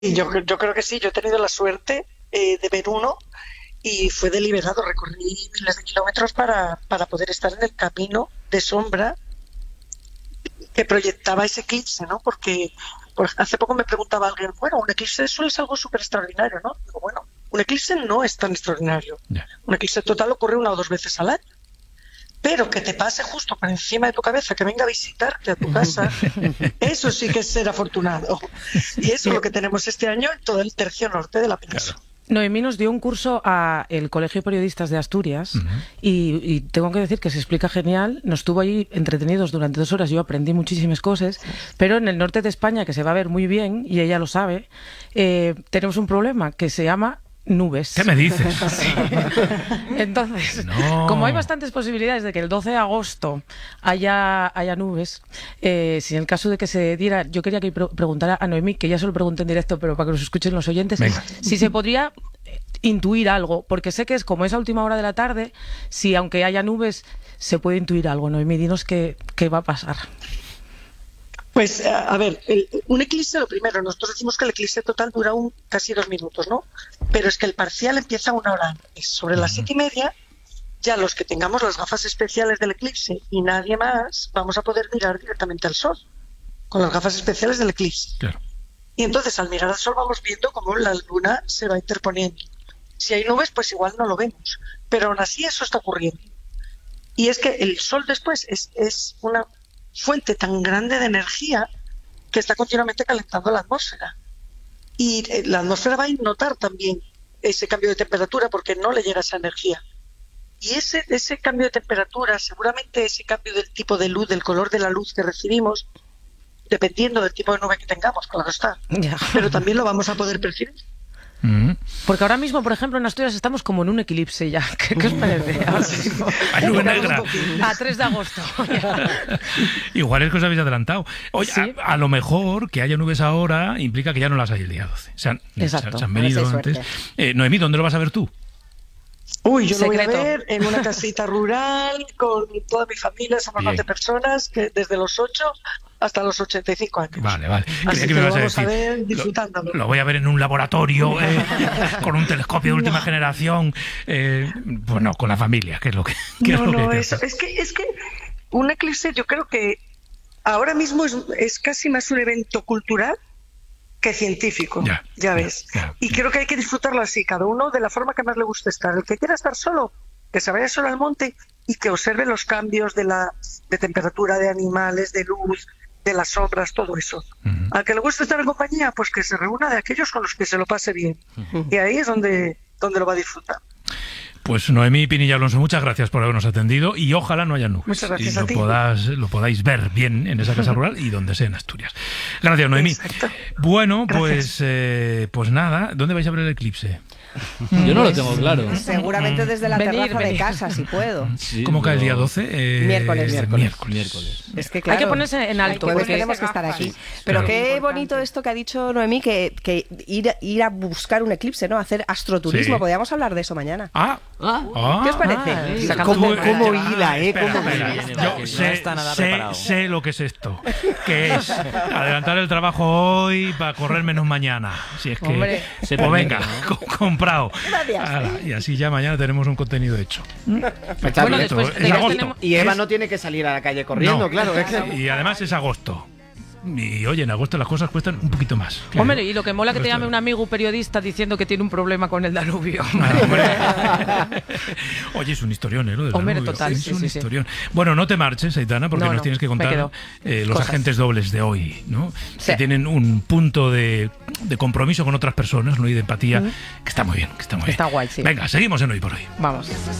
Yo creo que sí, yo he tenido la suerte de ver uno y fue deliberado, recorrí miles de kilómetros para poder estar en el camino de sombra que proyectaba ese eclipse, ¿no? Porque pues, hace poco me preguntaba alguien, bueno, un eclipse eso es algo súper extraordinario, ¿no? Digo, bueno, un eclipse no es tan extraordinario. Ya. Un eclipse total ocurre 1 o 2 veces al año. Pero que te pase justo por encima de tu cabeza, que venga a visitarte a tu casa, eso sí que es ser afortunado. Y eso es lo que tenemos este año en todo el tercio norte de la península. Claro. Noemí nos dio un curso a el Colegio de Periodistas de Asturias y tengo que decir que se explica genial. Nos tuvo ahí entretenidos durante 2 horas. Yo aprendí muchísimas cosas, pero en el norte de España, que se va a ver muy bien, y ella lo sabe, tenemos un problema que se llama nubes. ¿Qué me dices? Sí. Entonces, No. como hay bastantes posibilidades de que el 12 de agosto haya nubes, si en el caso de que se diera, yo quería que preguntara a Noemí, que ya se lo pregunté en directo, pero para que nos escuchen los oyentes, Venga. si se podría intuir algo, porque sé que es como es a última hora de la tarde, si aunque haya nubes se puede intuir algo. Noemí, dinos qué va a pasar. Pues, a ver, un eclipse, lo primero, nosotros decimos que el eclipse total dura casi 2 minutos, ¿no? Pero es que el parcial empieza 1 hora antes. Sobre las 7:30, ya los que tengamos las gafas especiales del eclipse y nadie más, vamos a poder mirar directamente al sol, con las gafas especiales del eclipse. Claro. Y entonces, al mirar al sol, vamos viendo cómo la luna se va interponiendo. Si hay nubes, pues igual no lo vemos. Pero aún así eso está ocurriendo. Y es que el sol después es una fuente tan grande de energía que está continuamente calentando la atmósfera. Y la atmósfera va a notar también ese cambio de temperatura porque no le llega esa energía. Y ese cambio de temperatura, seguramente ese cambio del tipo de luz, del color de la luz que recibimos, dependiendo del tipo de nube que tengamos, claro está. Ya. Pero también lo vamos a poder percibir. Porque ahora mismo, por ejemplo, en Asturias estamos como en un eclipse ya. ¿Qué os parece? Ahora mismo. Hay nube negra. A 3 de agosto. Igual es que os habéis adelantado. Oye, Sí. a lo mejor que haya nubes ahora implica que ya no las hay el día 12. Exacto. Se han venido Ahora sí hay antes. Noemí, ¿dónde lo vas a ver tú? Uy, yo lo voy a Secreto. ver en una casita rural con toda mi familia, somos Bien. 12 personas, que desde los 8 hasta los 85 años. Vale. Así Creía que que me lo ibas a vamos a decir. ver disfrutándolo. Lo voy a ver en un laboratorio con un telescopio de última generación. Pues no, con la familia, que es lo que. Es que un eclipse yo creo que ahora mismo es casi más un evento cultural que científico, ya ves. Ya. Y creo que hay que disfrutarlo así, cada uno de la forma que más le guste estar. El que quiera estar solo, que se vaya solo al monte y que observe los cambios de temperatura de animales, de luz, de las sombras, todo eso. Al que le guste estar en compañía, pues que se reúna de aquellos con los que se lo pase bien. Y ahí es donde lo va a disfrutar. Pues Noemí Pinilla Alonso, muchas gracias por habernos atendido y ojalá no haya nubes. Muchas gracias y a ti. lo podáis ver bien en esa casa rural y donde sea en Asturias. Gracias, Noemí. Exacto. Bueno, Gracias. pues nada, ¿dónde vais a ver el eclipse? Yo no lo tengo claro. Seguramente desde la terraza de casa, si puedo. Sí, ¿Cómo cae el día pero- 12? Miércoles. Miércoles. Es que Hay claro, que ponerse en alto. el jueves Porque tenemos que estar aquí. Sí, Pero claro. qué bonito esto que ha dicho Noemí, que ir a buscar un eclipse, ¿no? Hacer astroturismo. Sí. Podríamos hablar de eso mañana. Ah, ¿Qué os parece? Sacamos ¿Cómo tema. hila, Espera, ¿Cómo espera. hila? Yo Que no está nada preparado. sé lo que es esto. Que es adelantar el trabajo hoy para correr menos mañana. Si es que. Hombre. Se Pues permite, venga, ¿no? comprado. Gracias. Ala, y así ya mañana tenemos un contenido hecho. Bueno, Esto, después es de que agosto. tenemos- Y Eva Es- no tiene que salir a la calle corriendo, no. claro. Es que... Y además es agosto. Y oye, en agosto las cosas cuestan un poquito más. Hombre, y lo que mola que te Esto- llame un amigo periodista diciendo que tiene un problema con el Danubio. Ah, hombre. Oye, es un historión, ¿eh? Lo del Hombre, Danubio. total, Es sí, un sí, sí. historión. Bueno, no te marches, Aitana, porque No, nos no, tienes que me contar quedo. los Cosas. agentes dobles de hoy, ¿no? Sí. Que tienen un punto de compromiso con otras personas, ¿no? Y de empatía, que está muy bien, que está muy bien. Está guay, sí. Venga, seguimos en Hoy por Hoy. Vamos.